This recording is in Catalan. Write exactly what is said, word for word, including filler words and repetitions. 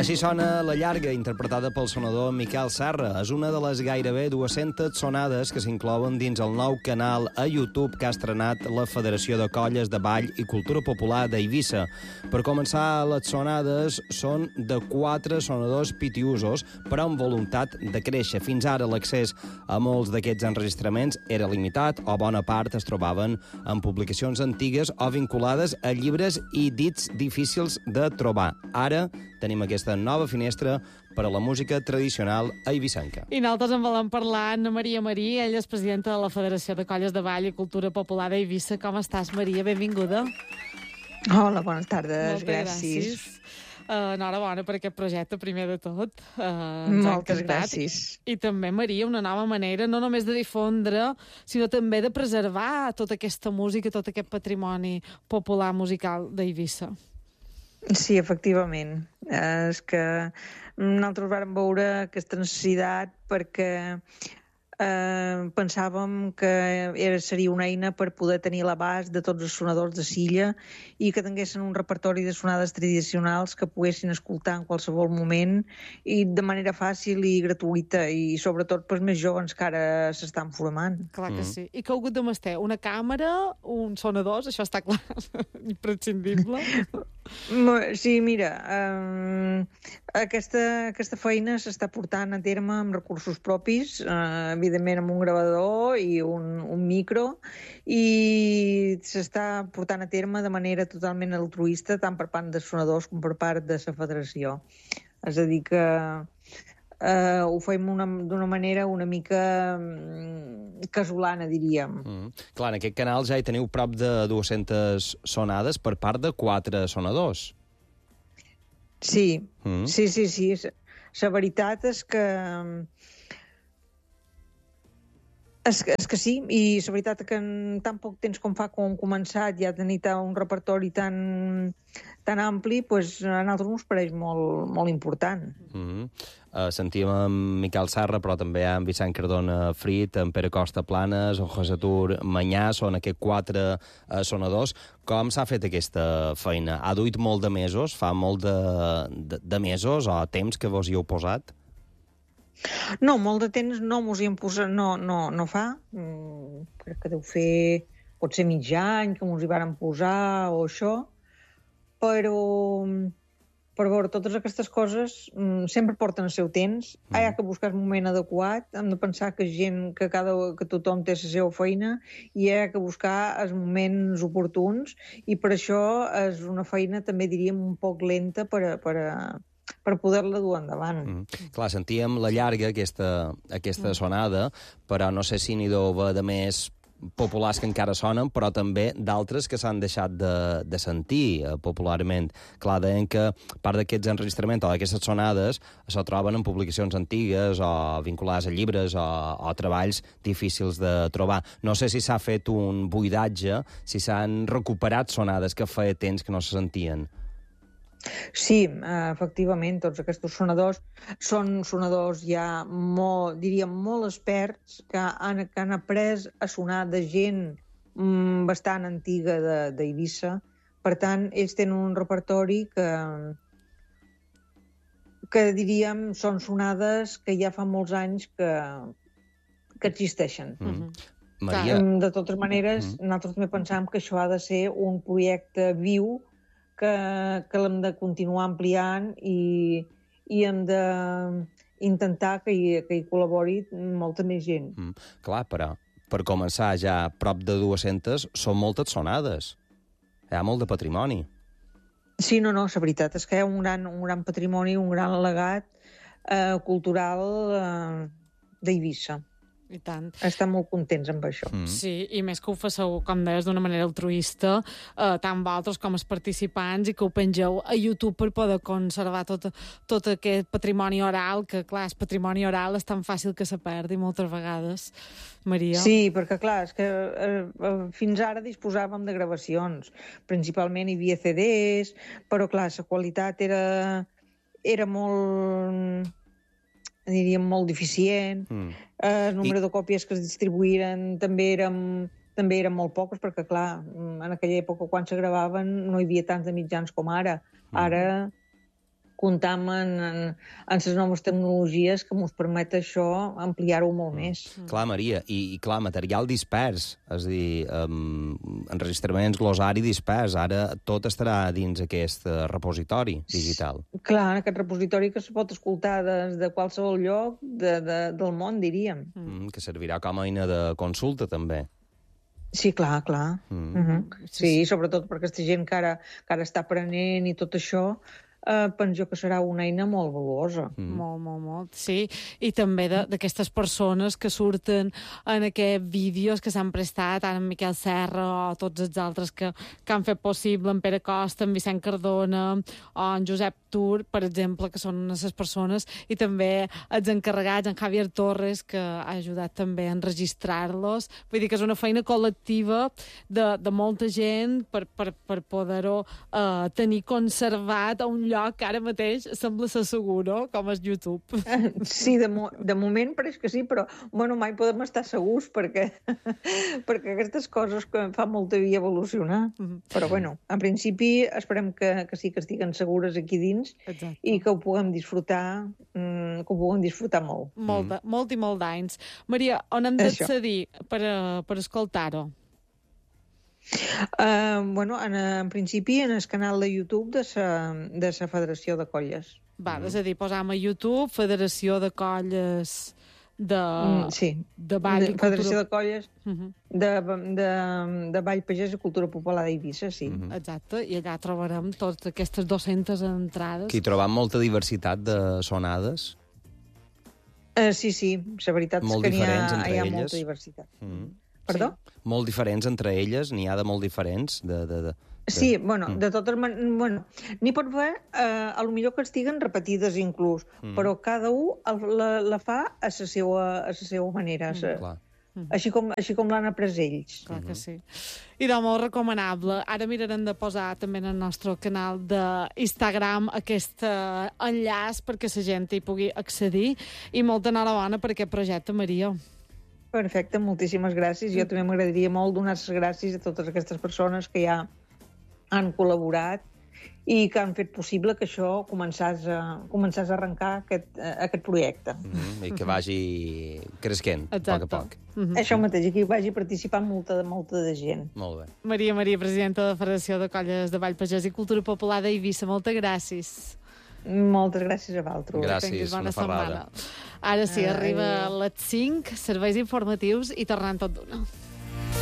Així sona La llarga, interpretada pel sonador Miquel Serra. És una de les gairebé dues-centes sonades que s'inclouen dins el nou canal a YouTube que ha estrenat la Federació de Colles de Ball i Cultura Popular d'Eivissa. Per començar, les sonades són de quatre sonadors pitiusos, però amb voluntat de créixer. Fins ara l'accés a molts d'aquests enregistraments era limitat o bona part es trobaven en publicacions antigues o vinculades a llibres i dits difícils de trobar. Ara tenim aquesta nova finestra per a la música tradicional eivissenca. I nosaltres en volem parlar Anna Maria Marí, ella és presidenta de la Federació de Colles de Ball i Cultura Popular d'Eivissa. Com estàs, Maria? Benvinguda. Hola, bones tardes, Moltes gràcies. gràcies. Uh, enhorabona per aquest projecte, primer de tot. Uh, Moltes gràcies. I també, Maria, una nova manera no només de difondre, sinó també de preservar tota aquesta música, tot aquest patrimoni popular musical d'Eivissa. Sí, efectivament. És que nosaltres vam veure aquesta necessitat perquè eh, pensàvem que era, seria una eina per poder tenir l'abast de tots els sonadors de Silla i que tinguessin un repertori de sonades tradicionals que poguessin escoltar en qualsevol moment i de manera fàcil i gratuïta i sobretot pels més joves que ara s'estan formant. Clar que sí. I que heu hagut de mestre una càmera, un sonadors, això està clar, imprescindible. Sí, mira, eh, aquesta, aquesta feina s'està portant a terme amb recursos propis, eh, evidentment amb un gravador i un, un micro, i s'està portant a terme de manera totalment altruista, tant per part de sonadors com per part de la federació. És a dir, que eh, ho fem d'una manera una mica mm, casolana, diríem. Mm. Clar, en aquest canal ja hi teniu prop de dues-centes sonades per part de quatre sonadors. Sí, Mm. sí, sí, sí. La veritat és que És que, és que sí, i la veritat que en tan poc temps com fa com hem començat ja tenir un repertori tan, tan ampli, pues, a nosaltres ens pareix molt, molt important. Mm -hmm. uh, sentíem en Miquel Serra, però també en Vicent Cardona Frit, en Pere Costa Planes, o José Tur Manyà, són aquests quatre uh, sonadors. Com s'ha fet aquesta feina? Ha duit molt de mesos? Fa molt de, de, de mesos o temps que vos hi heu posat? No, molt de temps no mos hi hem posat, no, no, no fa. Mm, crec que deu fer, pot ser mig any que mos hi varen posar o això, però per veure, totes aquestes coses mm, sempre porten el seu temps. Mm. Hi ha que buscar el moment adequat, hem de pensar que gent, que, cada, que tothom té la seva feina i hi ha que buscar els moments oportuns i per això és una feina, també diríem, un poc lenta per a, per a per poder-la dur endavant. Mm. Clar, sentíem La llarga, aquesta, aquesta mm. sonada, però no sé si n'hi deu haver de més populars que encara sonen, però també d'altres que s'han deixat de, de sentir eh, popularment. Clar, deien que part d'aquests enregistraments o d'aquestes sonades se troben en publicacions antigues o vinculades a llibres o, o treballs difícils de trobar. No sé si s'ha fet un buidatge, si s'han recuperat sonades que feia temps que no se sentien. Sí, efectivament, tots aquests sonadors són sonadors ja molt, diríem, molt experts que han, que han après a sonar de gent mm, bastant antiga d'Eivissa. Per tant, ells tenen un repertori que, que diríem, són sonades que ja fa molts anys que, que existeixen. Mm. Mm-hmm. Maria... De totes maneres, mm. nosaltres també pensàvem que això ha de ser un projecte viu que, que l'hem de continuar ampliant i, i hem d'intentar que, hi, que hi col·labori molta més gent. Mm. Clar, però per començar ja prop de dues-centes són moltes sonades. Hi ha molt de patrimoni. Sí, no, no, la veritat és que hi ha un gran, un gran patrimoni, un gran legat eh, cultural eh, d'Eivissa. I tant. Estan molt contents amb això. Mm. Sí, i més que ho faceu, com deies, d'una manera altruista, eh, tant vosaltres com els participants, i que ho pengeu a YouTube per poder conservar tot, tot aquest patrimoni oral, que, clar, el patrimoni oral és tan fàcil que se perdi moltes vegades. Maria? Sí, perquè, clar, és que eh, fins ara disposàvem de gravacions. Principalment hi havia C Ds, però, clar, la qualitat era, era molt... diríem, molt deficient. Mm. Eh, el número I... de còpies que es distribuïren també eren, també eren molt poques, perquè, clar, en aquella època, quan se gravaven, no hi havia tants de mitjans com ara. Mm. Ara, comptar amb, en, en, en les noves tecnologies que ens permet això ampliar-ho molt més. Mm. Clar, Maria, i, i clar, material dispers, és a dir, um, enregistraments, glossari dispers, ara tot estarà dins aquest repositori digital. Clar, aquest repositori que es pot escoltar des de qualsevol lloc de, de, del món, diríem. Mm, que servirà com a eina de consulta, també. Sí, clar, clar. Mm. Uh -huh. Sí, sobretot per aquesta gent que ara, que ara està aprenent i tot això, eh, penso que serà una eina molt valuosa. Mm. Molt, molt, molt, sí. I també d'aquestes persones que surten en aquests vídeos que s'han prestat, ara en Miquel Serra o tots els altres que, que han fet possible, en Pere Costa, en Vicent Cardona o en Josep Tur, per exemple, que són unes persones, i també els encarregats, en Javier Torres, que ha ajudat també a enregistrar-los. Vull dir que és una feina col·lectiva de, de molta gent per, per, per poder-ho uh, tenir conservat a un lloc que ara mateix sembla ser segur, no? Com és YouTube. Sí, de, mo de moment pareix que sí, però bueno, mai podem estar segurs perquè, perquè aquestes coses que fa molta via evolucionar. Mm-hmm. Però bueno, en principi esperem que, que sí que estiguen segures aquí dins. Exacte. I que ho puguem disfrutar, mm, que ho puguem disfrutar molt. Molt, mm. molt i molt d'anys. Maria, on hem d'accedir per, uh, per escoltar-ho? Uh, bueno, en, en principi en el canal de YouTube de sa, de sa Federació de Colles. Va, mm. és a dir, posam a YouTube Federació de Colles de, mm, sí. de Vall i Federació Cultura... de Colles uh-huh. de, de, de Vall Pagès i Cultura Popular d'Eivissa, sí. Uh-huh. Exacte, i allà trobarem totes aquestes dues-centes entrades. Que hi trobam molta diversitat de sonades. Uh, sí, sí, la veritat molt és que n'hi ha, hi ha elles. molta diversitat. Mm. Perdó? Sí. Molt diferents entre elles, n'hi ha de molt diferents. De, de, de, de... Sí, bueno, mm. de totes maneres, bueno, n'hi pot haver, eh, a lo millor que estiguen repetides inclús, mm. però cada un la, la fa a la seva, a la seva manera, mm. sa, Clar. Així com, així com l'han après ells. Clar que sí. I de molt recomanable. Ara mirarem de posar també en el nostre canal d'Instagram aquest uh, enllaç perquè la gent hi pugui accedir, i molta enhorabona per aquest projecte, Maria. Perfecte, moltíssimes gràcies. Jo també m'agradaria molt donar les gràcies a totes aquestes persones que ja han col·laborat i que han fet possible que això començàs a, començàs a arrencar aquest, aquest projecte. Mm-hmm. I que vagi cresquent, a poc a poc. Mm-hmm. Això mateix, i que hi vagi participant molta, molta de gent. Molt bé. Maria Maria, presidenta de la Federació de Colles de Vall Pagès i Cultura Popular d'Eivissa, moltes gràcies. Moltes gràcies a vosaltres. Gràcies, una ferrada. Ara sí, arriba a les cinc, serveis informatius i tornant tot d'una.